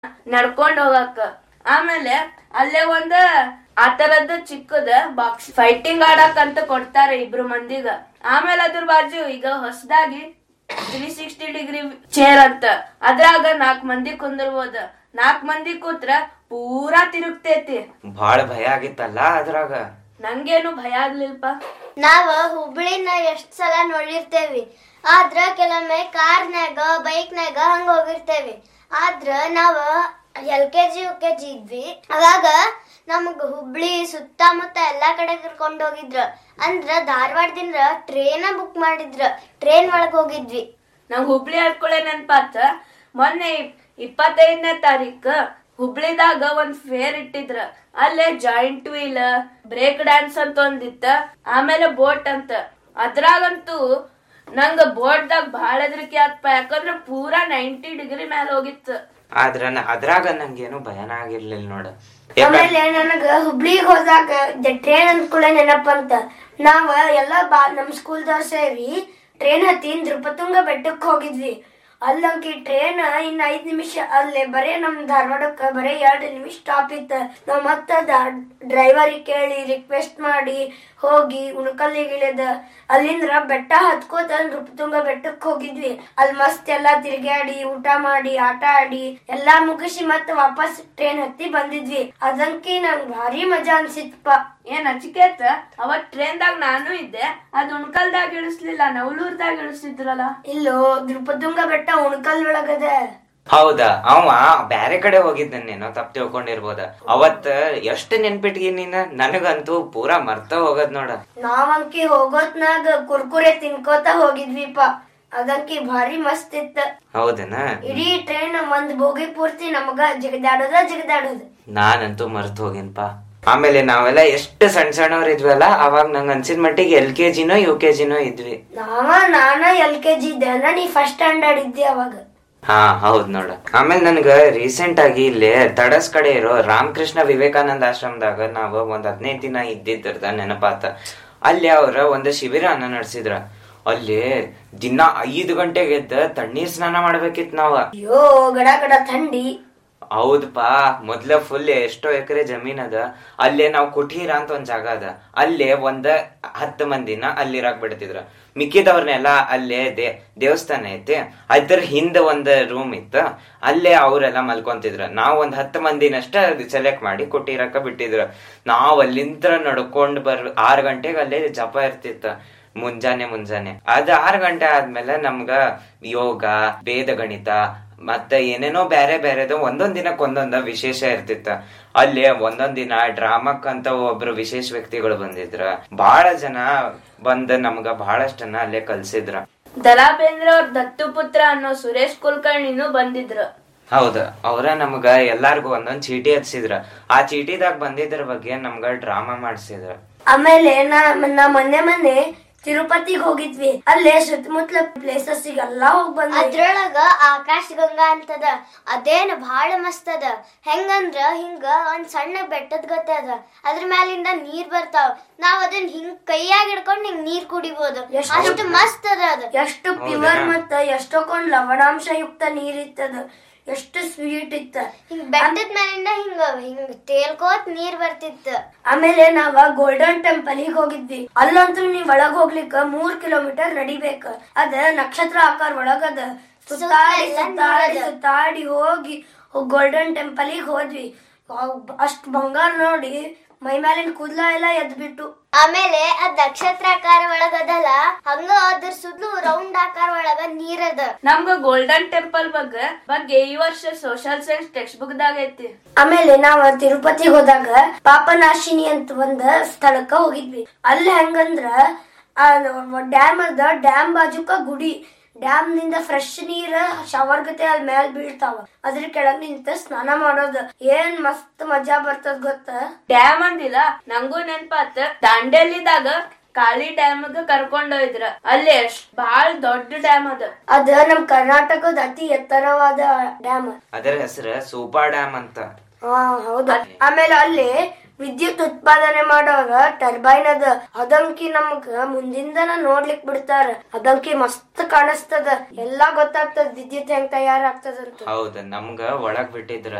ನಡ್ಕೊಂಡ್ ಹೋಗಕ್ಕ. ಆಮೇಲೆ ಅಲ್ಲೇ ಒಂದ್ ಆ ತರದ್ ಚಿಕ್ಕದ ಬಾಕ್ಸ್ ಫೈಟಿಂಗ್ ಆಡಕ್ ಅಂತ ಕೊಡ್ತಾರೆ ಇಬ್ರು ಮಂದಿಗ. ಆಮೇಲೆ ಅದ್ರ ಬಾಜು ಈಗ ಹೊಸದಾಗಿ 360 ಡಿಗ್ರಿ ಚೇರ್ ಅಂತ, ಅದ್ರಾಗ 4 ಮಂದಿ ಕುಂದಿರ್ಬೋದ. 4 ಮಂದಿ ಕೂತ್ರ ಪೂರಾ ತಿರುಗ್ತೈತಿ. ಬಾಳ ಭಯ ಆಗಿತ್ತಲ್ಲ ಅದ್ರಾಗ? ನಂಗೇನು ಭಯ ಆಗ್ಲಿಲ್ಪ. ನಾವ ಹುಬ್ಳಿನ ಎಷ್ಟ್ ಸಲ ನೋಡಿರ್ತೇವಿ, ಆದ್ರ ಕೆಲವೊಮ್ಮೆ ಕಾರ್ನ್ಯಾಗ ಬೈಕ್ನಾಗ ಹಂಗ ಹೋಗಿರ್ತೇವಿ. ಆದ್ರ ನಾವ LKG UKG ಇದ್ವಿ, ಅವಾಗ ನಮಗ್ ಹುಬ್ಳಿ ಸುತ್ತಮುತ್ತ ಎಲ್ಲಾ ಕಡೆ ಕರ್ಕೊಂಡ್ ಹೋಗಿದ್ರ. ಅಂದ್ರ ಧಾರವಾಡದಿಂದ ಟ್ರೇನ ಬುಕ್ ಮಾಡಿದ್ರ, ಟ್ರೇನ್ ಒಳಗ್ ಹೋಗಿದ್ವಿ. ನಂಗ್ ಹುಬ್ಳಿ ಆಡ್ಕೊಳ್ಳೆ ನೆನ್ಪಾತ. ಮೊನ್ನೆ 25ನೇ ತಾರೀಕು ಹುಬ್ಳಿದಾಗ ಒಂದ್ ಫೇರ್ ಇಟ್ಟಿದ್ರ. ಅಲ್ಲೇ ಜಾಯಿಂಟ್ ವೀಲ್, ಬ್ರೇಕ್ ಡ್ಯಾನ್ಸ್ ಅಂತ ಒಂದಿತ್ತ, ಆಮೇಲೆ ಬೋಟ್ ಅಂತ. ಅದ್ರಾಗಂತೂ ನಂಗ ಬೋಟ್ದಾಗ ಬಹಳ ಹೆದರಿಕೆ ಆತ್ಪ, ಯಾಕಂದ್ರ ಪೂರಾ 90 ಡಿಗ್ರಿ ಮ್ಯಾಲ ಹೋಗಿತ್ತು. ಆದ್ರ ಅದ್ರಾಗ ನಂಗೇನು ಭಯನ ಆಗಿರ್ಲಿಲ್ಲ ನೋಡ. ಆಮೇಲೆ ನನಗ ಹುಬ್ಳಿಗ್ ಹೋದಾಗ ಟ್ರೇನ್ ಅಂದ್ಕೂಡ ನೆನಪಂತ. ನಾವ ಎಲ್ಲಾ ನಮ್ ಸ್ಕೂಲ್ದವ್ರ ಸೇರಿ ಟ್ರೇನ್ ಹತ್ತಿ ನೃಪತುಂಗ ಬೆಟ್ಟಕ್ ಹೋಗಿದ್ವಿ. ಅಲ್ಲಂಕಿ ಟ್ರೇನ್ ಇನ್ನ 5 ನಿಮಿಷ, ಅಲ್ಲೇ ಬರೇ ನಮ್ ಧಾರವಾಡಕ್ಕ ಬರೇ 2 ನಿಮಿಷ ಸ್ಟಾಪ್ ಇತ್ತ. ನಾವ್ ಮತ್ತ ಡ್ರೈವರಿಗೆ ಕೇಳಿ ರಿಕ್ವೆಸ್ಟ್ ಮಾಡಿ ಹೋಗಿ ಉಣಕಲ್ಲಿಗಿಳಿದ ಅಲ್ಲಿಂದ್ರ ಬೆಟ್ಟ ಹತ್ಕೋತ ನೃಪತುಂಗ ಬೆಟ್ಟಕ್ ಹೋಗಿದ್ವಿ. ಅಲ್ಲಿ ಮಸ್ತ್ ಎಲ್ಲಾ ತಿರ್ಗಾಡಿ ಊಟ ಮಾಡಿ ಆಟ ಆಡಿ ಎಲ್ಲಾ ಮುಗಿಸಿ ಮತ್ತ ವಾಪಸ್ ಟ್ರೇನ್ ಹತ್ತಿ ಬಂದಿದ್ವಿ. ಅದಂಕಿ ನಂಗ್ ಭಾರಿ ಮಜಾ ಅನ್ಸಿತ್ಪ. ಏನ್ ಅಚಿಕೇತ, ಅವತ್ ಟ್ರೇನ್ದಾಗ ನಾನು ಇದ್ದೆ. ಅದ್ ಉಣ್ಕಲ್ದಾಗ ಇಳಿಸ್ಲಿಲ್ಲ, ನವಲೂರ್ದಾಗ ಇಳಿಸಿದ್ರಲ್ಲ. ಇಲ್ಲೋ ನೃಪತುಂಗ ಬೆಟ್ಟ ಉಣ್ಕಲ್ ಒಳಗದ. ಹೌದಾ? ಅವ ಬ್ಯಾರೆ ಕಡೆ ಹೋಗಿದ್ದೇನೋ, ತಪ್ಪು ತಿಳ್ಕೊಂಡಿರ್ಬೋದ. ಅವತ್ ಎಷ್ಟ್ ನೆನ್ಪಿಟ್ಗಿ ನೀನ್? ನನಗಂತೂ ಪೂರಾ ಮರ್ತ ಹೋಗದ್ ನೋಡ. ನಾವಂಕಿ ಹೋಗೋತ್ನಾಗ ಕುರ್ಕುರೆ ತಿನ್ಕೋತ ಹೋಗಿದ್ವಿಪ. ಅದಂಕಿ ಭಾರಿ ಮಸ್ತ್ ಇತ್ತ. ಹೌದನ? ಇಡೀ ಟ್ರೈನ್ ಒಂದ್ ಬೋಗಿ ಪೂರ್ತಿ ನಮಗ ಜಿಗದಾಡೋದು. ನಾನಂತೂ ಮರ್ತ್ ಹೋಗಿನ್ಪಾ. ಆಮೇಲೆ ನಾವೆಲ್ಲ ಎಷ್ಟು ಸಣ್ಣ ಸಣ್ಣವ್ರ ಇದ್ವಲ್ಲ, ಅವಾಗ ನಂಗ ಅನ್ಸಿದ ಮಟ್ಟಿಗೆ LKGನೋ UKGನೋ ಇದ್ವಿ. ನಾನ LKG ಇದ್ದೆ, ನೀ ಫಸ್ಟ್ ಸ್ಟ್ಯಾಂಡರ್ಡ್ ಇದ್ದೆ ಅವಾಗ. ಹಾ ಹೌದ್ ನೋಡ. ಆಮೇಲೆ ನನ್ಗ ರೀಸೆಂಟ್ ಆಗಿ ಇಲ್ಲಿ ತಡಸ್ ಕಡೆ ಇರೋ ರಾಮಕೃಷ್ಣ ವಿವೇಕಾನಂದ ಆಶ್ರಮದಾಗ ನಾವ್ ಒಂದ್ 15 ದಿನ ಇದ್ದಿದ್ದ ನೆನಪಾತ. ಅಲ್ಲಿ ಅವ್ರ ಒಂದ್ ಶಿಬಿರನ ನಡೆಸಿದ್ರ. ಅಲ್ಲಿ ದಿನ 5 ಗಂಟೆಗೆ ಎದ್ದ ತಣ್ಣೀರ್ ಸ್ನಾನ ಮಾಡ್ಬೇಕಿತ್ ನಾವ. ಅಯ್ಯೋ ಗಡ ಗಡ ಥಂಡಿ. ಹೌದಪಾ. ಮೊದ್ಲ ಫುಲ್ ಎಷ್ಟೋ ಎಕರೆ ಜಮೀನ್ ಅದ. ಅಲ್ಲೇ ನಾವ್ ಕುಟೀರ ಅಂತ ಒಂದ್ ಜಾಗ ಅದ, ಅಲ್ಲೇ ಒಂದ್ 10 ಮಂದಿನ ಅಲ್ಲಿರಾಕ್ ಬಿಡ್ತಿದ್ರ. ಮಿಕ್ಕಿದವ್ರನ್ನೆಲ್ಲ ಅಲ್ಲೇ ದೇವಸ್ಥಾನ ಐತಿ, ಅದ್ರ ಹಿಂದ ಒಂದ್ ರೂಮ್ ಇತ್ತ, ಅಲ್ಲೇ ಅವ್ರೆಲ್ಲ ಮಲ್ಕೊಂತಿದ್ರ. ನಾವ್ ಒಂದ್ 10 ಮಂದಿನಷ್ಟ ಸೆಲೆಕ್ಟ್ ಮಾಡಿ ಕುಟೀರಕ್ಕ ಬಿಟ್ಟಿದ್ರ. ನಾವ್ ಅಲ್ಲಿಂದ ನಡ್ಕೊಂಡ್ 6 ಗಂಟೆಗೆ ಅಲ್ಲೇ ಜಪ ಇರ್ತಿತ್ತ, ಮುಂಜಾನೆ. ಅದ್ 6 ಗಂಟೆ ಆದ್ಮೇಲೆ ನಮ್ಗ ಯೋಗ, ವೇದ ಗಣಿತ ಮತ್ತೆ ಏನೇನೋ ಬ್ಯಾರೆ ಬ್ಯಾರೆದು ಒಂದೊಂದ್ ದಿನಕ್ ಒಂದೊಂದ ವಿಶೇಷ ಇರ್ತಿತ್ತ. ಅಲ್ಲಿ ಒಂದೊಂದ್ ದಿನ ಡ್ರಾಮಕ್ಕಂತ ಒಬ್ರು ವಿಶೇಷ ವ್ಯಕ್ತಿಗಳು ಬಂದಿದ್ರ. ಬಹಳ ಜನ ಬಂದ ನಮ್ಗ ಬಹಳಷ್ಟನ್ನ ಅಲ್ಲೇ ಕಲ್ಸಿದ್ರ. ದರಾ ಬೇಂದ್ರೆ ಅವ್ರ ದತ್ತು ಪುತ್ರ ಅನ್ನೋ ಸುರೇಶ್ ಕುಲಕರ್ಣಿನೂ ಬಂದಿದ್ರು. ಹೌದ, ಅವ್ರ ನಮ್ಗ ಎಲ್ಲಾರ್ಗು ಒಂದೊಂದ್ ಚೀಟಿ ಹಚ್ಚಿದ್ರ. ಆ ಚೀಟಿದಾಗ ಬಂದಿದ್ರ ಬಗ್ಗೆ ನಮ್ಗ ಡ್ರಾಮಾ ಮಾಡ್ಸಿದ್ರ. ಆಮೇಲೆ ನಾ ಮೊನ್ನೆ ತಿರುಪತಿಗೆ ಹೋಗಿದ್ವಿ. ಅಲ್ಲೇ ಸುತ್ತಮುತ್ತಲ ಪ್ಲೇಸಸ್ ಎಲ್ಲಾ ಹೋಗ್ ಬಂದ್ವಿ. ಅದ್ರೊಳಗ ಆಕಾಶ ಗಂಗಾ ಅಂತದ, ಅದೇನ್ ಬಹಳ ಮಸ್ತ್ ಅದ. ಹೆಂಗಂದ್ರ ಹಿಂಗ ಒಂದ್ ಸಣ್ಣ ಬೆಟ್ಟದ ಗತೆ ಅದ, ಅದ್ರ ಮ್ಯಾಲಿಂದ ನೀರ್ ಬರ್ತಾವ. ನಾವ್ ಅದನ್ನ ಹಿಂಗ್ ಕೈಯಾಗ ಹಿಡ್ಕೊಂಡ್ ಹಿಂಗ್ ನೀರ್ ಕುಡಿಬಹುದು, ಅಷ್ಟು ಮಸ್ತ್ ಅದ. ಅದ ಎಷ್ಟು ಪ್ಯೂರ್ ಮತ್ತ ಎಷ್ಟೊಂದ್ ಲವಣಾಂಶ ಯುಕ್ತ ನೀರ್ ಇತ್ತದ, ಎಷ್ಟು ಸ್ವೀಟ್ ಇತ್ತ. ಹಿಂಗ್ ಬೆಟ್ಟದ ಮ್ಯಾಲಿಂದ ಹಿಂಗ ತೇಲ್ಕೋತ್ ನೀರ್ ಬರ್ತಿತ್ತ. ಆಮೇಲೆ ನಾವ ಗೋಲ್ಡನ್ ಟೆಂಪಲ್ ಹೋಗಿದ್ವಿ. ಅಲ್ಲಂತೂ ನೀವ್ ಒಳಗ್ ಹೋಗ್ಲಿಕ್ಕ 3 ಕಿಲೋಮೀಟರ್ ನಡಿಬೇಕ. ಅದ ನಕ್ಷತ್ರ ಆಕಾರ ಒಳಗದ. ಸುತ್ತಾಡಿ ಹೋಗಿ ಗೋಲ್ಡನ್ ಟೆಂಪಲ್ ಹೋದ್ವಿ. ಅಷ್ಟ್ ಬಂಗಾರ ನೋಡಿ ಮೈ ಮೇಲಿನ ಕೂದ್ಲ ಎಲ್ಲ ಎದ್ಬಿಟ್ಟು. ಆಮೇಲೆ ಅದ್ ನಕ್ಷತ್ರಾಕಾರ ಒಳಗದಲ್ಲ, ಹಂಗ ಅದ್ರ ಸುದ್ಲು ರೌಂಡ್ ಆಕಾರ ಒಳಗ ನೀರದ. ನಮ್ಗ ಗೋಲ್ಡನ್ ಟೆಂಪಲ್ ಬಗ್ಗೆ ಈ ವರ್ಷ ಸೋಷಿಯಲ್ ಸೈನ್ಸ್ ಟೆಕ್ಸ್ಟ್ ಬುಕ್ ದಾಗ ಐತಿ. ಆಮೇಲೆ ನಾವ್ ತಿರುಪತಿಗೆ ಹೋದಾಗ ಪಾಪನಾಶಿನಿ ಅಂತ ಒಂದ್ ಸ್ಥಳಕ್ಕ ಹೋಗಿದ್ವಿ. ಅಲ್ಲಿ ಹೆಂಗಂದ್ರ ಡ್ಯಾಮ್ ಅದ, ಡ್ಯಾಮ್ ಬಾಜುಕ ಗುಡಿ. ಡ್ಯಾಮ್ ನಿಂದ ಫ್ರೆಶ್ ನೀರ್ ಶವರ್ ಗತೆ ಅಲ್ಲಿ ಮ್ಯಾಲ್ ಬೀಳ್ತಾವ. ಅದ್ರ ಕೆಳಗ್ ನಿಂತ ಸ್ನಾನ ಮಾಡೋದು ಏನ್ ಮಸ್ತ್ ಮಜಾ ಬರ್ತದ ಗೊತ್ತ. ಡ್ಯಾಮ್ ಅಂದಿಲ್ಲ, ನಂಗೂ ನೆನ್ಪಾತ. ದಾಂಡೇಲಿದಾಗ ಕಾಳಿ ಡ್ಯಾಮ್ ಕರ್ಕೊಂಡೋಯ್ದ್ರ. ಅಲ್ಲಿ ಬಹಳ ದೊಡ್ಡ ಡ್ಯಾಮ್ ಅದ ನಮ್ ಕರ್ನಾಟಕದ ಅತಿ ಎತ್ತರವಾದ ಡ್ಯಾಮ್. ಅದರ ಹೆಸರು ಸೂಪಾ ಡ್ಯಾಮ್ ಅಂತ. ಹೌದು. ಆಮೇಲೆ ಅಲ್ಲಿ ವಿದ್ಯುತ್ ಉತ್ಪಾದನೆ ಮಾಡೋರ ಟರ್ಬೈನ್ ಅದ. ಅದಂಕಿ ನಮ್ಗ ಮುಂದಿಂದನ ನೋಡ್ಲಿಕ್ ಬಿಡ್ತಾರ. ಅದಂಕಿ ಮಸ್ತ್ ಕಾಣಿಸ್ತದ, ಎಲ್ಲಾ ಗೊತ್ತಾಗ್ತದ ವಿದ್ಯುತ್ ಹೆಂಗ್ ತಯಾರಾಗ್ತದಂತ. ಹೌದ, ನಮ್ಗ ಒಳಗ್ ಬಿಟ್ಟಿದ್ರ